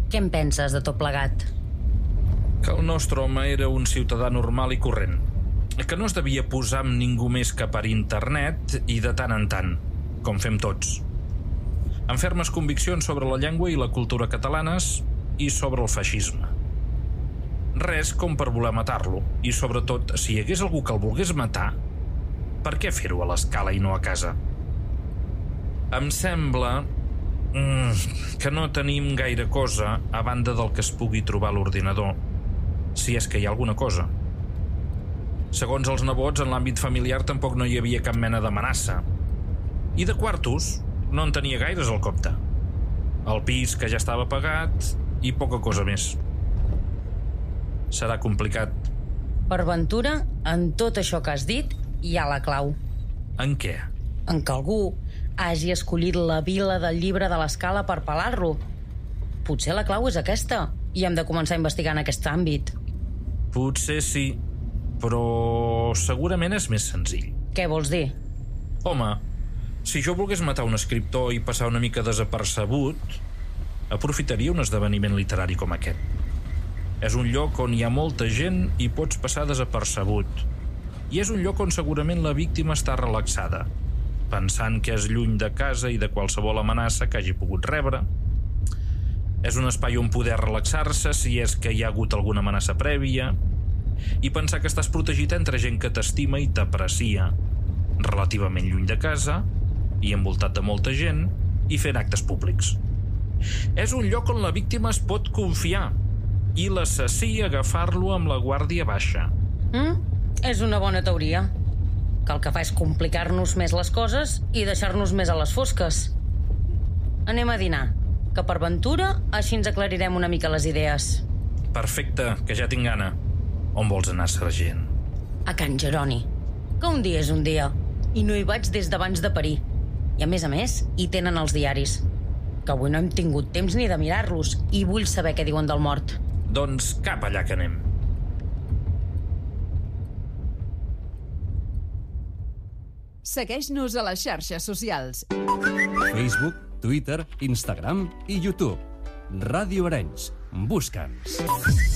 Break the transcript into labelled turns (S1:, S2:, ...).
S1: Què en penses de tot plegat?
S2: Que el nostre home era un ciutadà normal i corrent, que no es devia posar amb ningú més que per internet i de tant en tant, com fem tots. Amb fermes conviccions sobre la llengua i la cultura catalanes i sobre el feixisme. Res com per voler matar-lo, i sobretot, si hi hagués algú que el volgués matar, per què fer-ho a l'escala i no a casa? Em sembla que no tenim gaire cosa a banda del que es pugui trobar a l'ordinador, si és que hi ha alguna cosa. Segons els nebots, en l'àmbit familiar tampoc no hi havia cap mena d'amenaça. I de quartos no en tenia gaires al compte. El pis que ja estava pagat i poca cosa més. Serà complicat.
S1: Per ventura, en tot això que has dit, hi ha la clau.
S2: En què?
S1: En que algú hagi escollit la vila del llibre de l'escala per pelar-lo. Potser la clau és aquesta i hem de començar a investigar en aquest àmbit.
S2: Potser sí, però segurament és més senzill.
S1: Què vols dir?
S2: Home, si jo volgués matar un escriptor i passar una mica desapercebut, aprofitaria un esdeveniment literari com aquest. És un lloc on hi ha molta gent i pots passar desapercebut. I és un lloc on segurament la víctima està relaxada, pensant que és lluny de casa i de qualsevol amenaça que hagi pogut rebre. És un espai on poder relaxar-se si és que hi ha hagut alguna amenaça prèvia i pensar que estàs protegit entre gent que t'estima i t'aprecia, relativament lluny de casa i envoltat de molta gent i fent actes públics. És un lloc on la víctima es pot confiar i l'assassí agafar-lo amb la guàrdia baixa.
S1: És una bona teoria. Que el que fa és complicar-nos més les coses i deixar-nos més a les fosques. Anem a dinar, que per ventura així ens aclarirem una mica les idees.
S2: Perfecte, que ja tinc gana. On vols anar, sergent?
S1: A Can Jeroni, que un dia és un dia, i no hi vaig des d'abans de parir. I a més, hi tenen els diaris, que avui no hem tingut temps ni de mirar-los, i vull saber què diuen del mort.
S2: Doncs cap allà que anem.
S3: Segueix-nos a les xarxes socials.
S4: Facebook, Twitter, Instagram i YouTube. Ràdio Arenys. Busca'ns.